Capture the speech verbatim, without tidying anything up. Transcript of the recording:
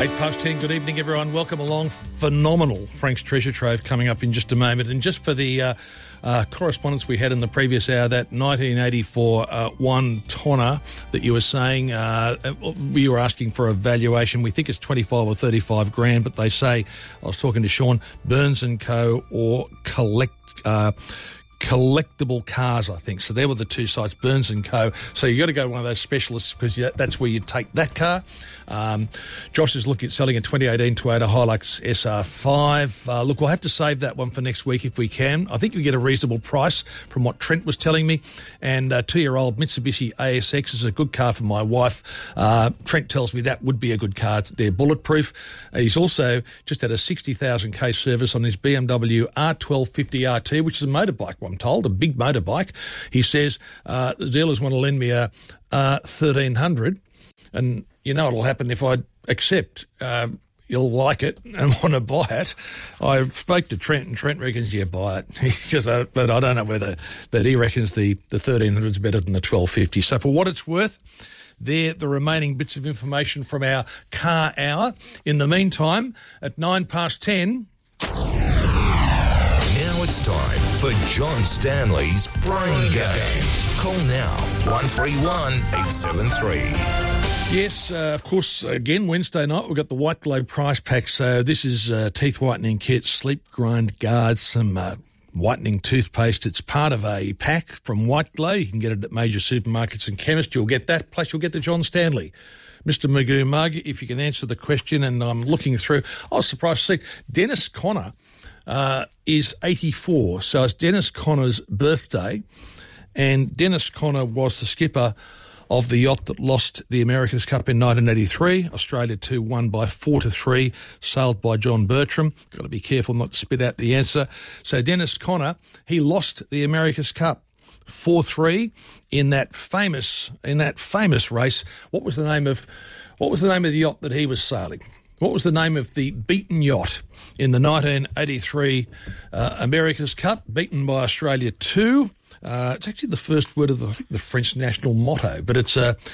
Eight past ten, good evening everyone, welcome along. Phenomenal Frank's Treasure Trove coming up in just a moment. And just for the uh, uh, correspondence we had in the previous hour, that nineteen eighty-four uh, one tonner that you were saying, uh, you were asking for a valuation, we think it's twenty-five or thirty-five grand, but they say, I was talking to Sean, Burns and Co or collect... Uh, collectible cars, I think. So there were the two sites, Burns and Co. So you got to go to one of those specialists because that's where you take that car. Um, Josh is looking at selling a twenty eighteen Toyota Hilux S R five. Uh, look, we'll have to save that one for next week if we can. I think you get a reasonable price from what Trent was telling me. And a two-year-old Mitsubishi A S X is a good car for my wife. Uh, Trent tells me that would be a good car. They're bulletproof. Uh, he's also just had a sixty thousand K service on his B M W R twelve fifty R T, which is a motorbike one. I'm told, a big motorbike. He says uh, the dealers want to lend me a uh, thirteen hundred, and you know what'll happen if I accept. Uh, you'll like it and want to buy it. I spoke to Trent, and Trent reckons, yeah, buy it. because I, but I don't know whether, but he reckons the, the thirteen hundred is better than the twelve fifty. So for what it's worth, there the remaining bits of information from our car hour. In the meantime, at nine past ten... Now it's time for John Stanley's Brain Game. Call now, one three one eight seven three. Yes, uh, of course, again, Wednesday night we've got the White Glow prize pack. So this is uh, teeth whitening kit, sleep grind guards, some uh, whitening toothpaste. It's part of a pack from White Glow. You can get it at major supermarkets and chemists. You'll get that, plus you'll get the John Stanley. Mister Magoo Mug, if you can answer the question, and I'm looking through, I was surprised to see Dennis Conner uh, is eighty-four, so it's Dennis Conner's birthday, and Dennis Conner was the skipper of the yacht that lost the America's Cup in nineteen eighty-three. Australia two won by four to three, sailed by John Bertram. Got to be careful not to spit out the answer. So Dennis Conner, he lost the America's Cup four three in that famous in that famous race. What was the name of what was the name of the yacht that he was sailing? What was the name of the beaten yacht in the nineteen eighty-three uh, America's Cup, beaten by Australia two? Uh, it's actually the first word of the, I think, the French national motto, but it's a